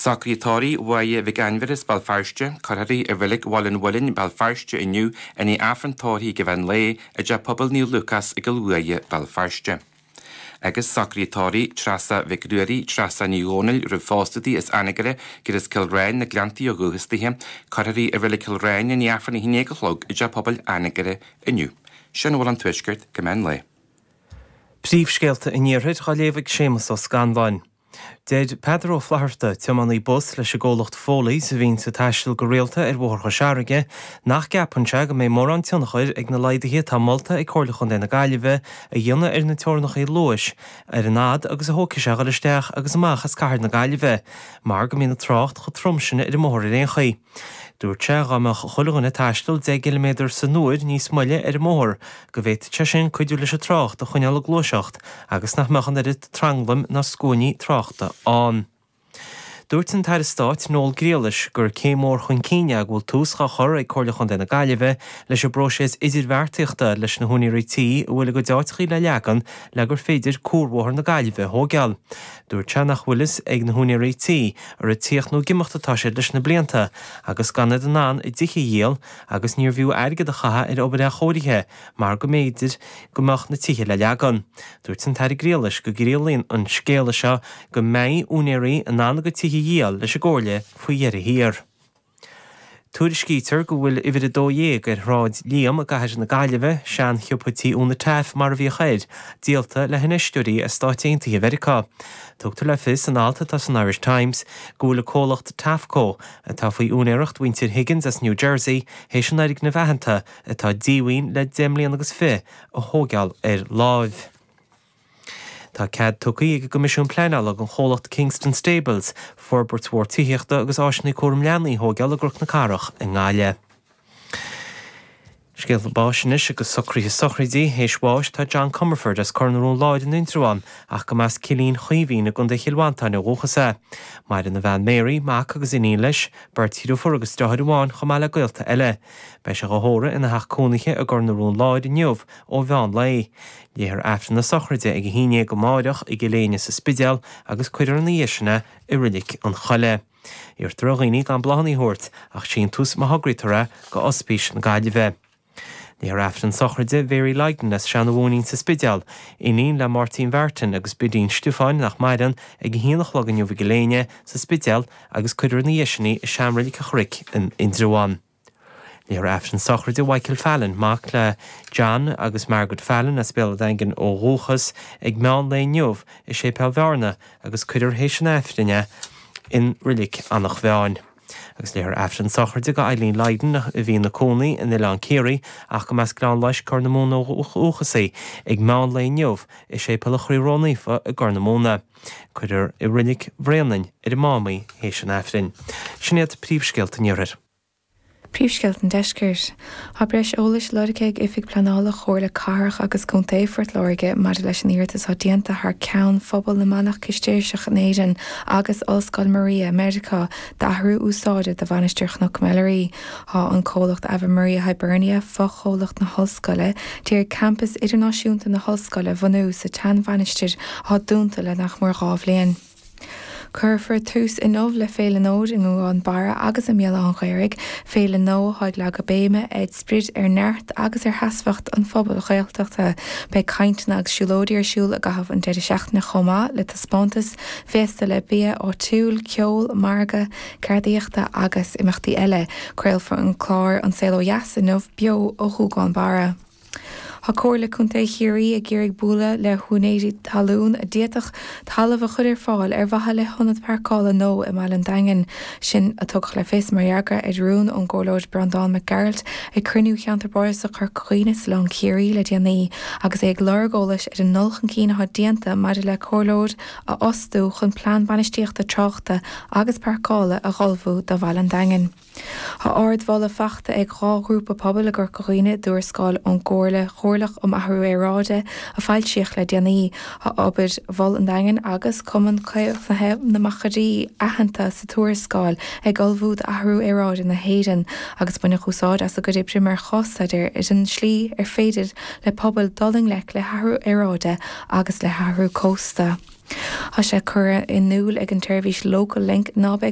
Sacratóí waie vig anveris Balfarste, Carari Ervillig Wallin Balfarste inu any afrantóí given lay a ja pobl New Lucas igalwaie Balfarste. Agus Sacratóí trasa Vicruari trasa Nionil refostadi is anigere gydas Kilrain na glanti o gwystihem, Carari Ervillig Kilrain any afran hinegalog a ja pobl anigere inu. Sian Wallan Twishgert given lay. Príomhscéalta in Iarthid chalévig sémas o Scanvain. Dead Pedro Flaherty Tiamani bus leis a ggólacht fólí sa bhín sa taistil go réalta bhórcha seaige nach gapanse go mé mór an tionachir ag na leidighe tá molta ag cóirlachon déna gaiileh a dhéanana na teornach é lois ar an nád agus a hóciise agalisteach agus amachchas caiir na gaiileh mar go mína trácht chu tromsine ar mór réon chaí. Dúirte amach chulaganna taistil 10 km sa nuair níos muile ar mór, go bhéit te sin chuidú leis a trácht a chuineala glóiseacht agus nach mechan ar tranglam na scóní tráchta an. Dúirt an tair stáit nóil gréalis gur cémór chun cíine ag bhfuil túscha chur ag cóirlachon déna gaiileh leis a bróséis idirmheartaíochta leis na húnirí bhfuil go deirtchaí le leagan le gur féidir cúrmhór na gaiileh thógeal. Dúirt te nach bhfuilis ag na húnirí ar a tíochtnú gimachtatá sé leis na blianta agus ganna den ná i dtithe dhéal agus níor bhíú airgad a chatha ar obair a chóirithe mar go méidir gomach na tithe le leagan. Dúirt an tair gréalis go gréalaíonn an scéala seo go méid únéirí an nána go tithe dhéal leis a ggóirle faoi dhearr hir. Túir scítar go bhfuil idir a dóhéag ar ráid líam a gaiir na gaiileh sean chiopatí úna taif mar a bhí chéid, díalta le hinistúí a stáitionntaí America. Tugtar le fis an alta tá san Irish Times gúla cólacht Tafco a tá faoi únéireacht Winter Higgins as New Jersey hééis an airig na bheithananta atá díhain le 10 mbliana agus 5 a thógeal ar láimh. Tá cad tucaí ag gomisisiún pleanal ag an chólacht Kingston Stables, forbert mhór tííochta agus áisina cuairm leanaí thógeal a grucht na carach in ngáile. Scéal báisinis agus socríthe sochraidí hééis bháis tá John Comerford as cornarún láid in Intraán ach go meas cilín chuomhín a gunda chiilhaintáin a bhuachasa. Mar in na bhean Mary, Mac agus iní leis, bertíú for agus dehaidháin chomáile gailta eile. Bei se go hóra ina haach cónaithe a cornarún láid in neomh ó bheán lei. Léar eftir na sochraide ag híine go máideach i giléine sa spideal agus cuidir na dhéisina i rilik an chaile. Iar droghíní gan blahannaí thuirt ach sin tús maithagritere go ospís na gaiileh. Níor eftir an sochraide Very Leiden as seanhóín sa spideal, iníon le Martin Verton agus Bidín Stúfáin nach maidan ag híanach legan jobh giléine sa spideal agus cuidir na dhéisinaí i seamraigh a chric in Indraán. Níor eftir an sochraide Michael Fallon, Mac le John agus Margaret Fallon as spéal dagan ó Róchas ag meán le neomh i sé Pelbharna agus cuidir hééis an eftirine in rilik annach bheáin. Agus léir eftir an sochraide go Eileen Leiden a bhí na cónaí in Ilan Céirí ach go meas glán leis Cornamóna óchasaí ag meán le neomh i sé pelachraí Rónaífa a Gornamóna. Cuidir i rinneadh bhréanainn ar i mámaí hééis an eftirinn. Sinnéad príomhscéalta Níorir. Príomhscéalt an deiscirt. Tá breis ólas luirigh ifig planála chóirla carach agus contéfort láirige mar leis an íirtas á dianta th ceann phobal na manach chistéirseach an éidir agus Ollscoil Maria America dathrú úsáide de bhainisteach na Comailerí. Tá an cólacht Ave Maria Hibernia fá chólacht na Hallscoile tíar campus idirnáisiúnta na Hallscoile bhanú sa tean bhainisteir á dúnta le nach mór gábhléon. Curfur tús in óbh le féle nóid in gúán bara agus a méala an chéirigh, féle nó háid le go béime ag sprid ar neart agus ar hasfacht an phobal chéalteachta be caintna agus siúlódíar siúl a gahabh an 16 na chomá le taspántas fésta le bia ó túúl, ceol, marga, cardíochta agus imachtaí eile, creilfar an chlár an saoil ó Yas in óbh bio ó chúgáin bara. Tá cóirla chunta chiaí a ggéirigh bula le húnéirí talún a déach talamh a chuidir fáil ar bhatha le 100 percála nó i Malin dagan sin a tugach le fés marheaga i drún an ggólóid Brandán McGarrett ag cruniú cheantar boris a chur chuoinas le an chiaí le déanaí agus ag leirgólas ar an nulchan cína há déanta mar le cólóid a osú chun plán banistíochta tráchta agus percála a gholbhú do Malin dagan. Tá ard bhla fachta ag rágrúpa pobl a gur chuoine dúir scáil an ggóirla chóirlach athhrú éráide a fáiltíoch le déanaí a obair bhil an dagan agus cuman chuochtnathe na machadí aitheanta sa tuairiscáil ag gulbhúd athhrú éráide na héireann agus buna chúsáid as a go dtí mar chosaidir is an slí ar féidir le pobl doling le athhrú éráide agus le athhrú cósta. Tá sé cura in núil ag an tuirmhís Local Link nábeh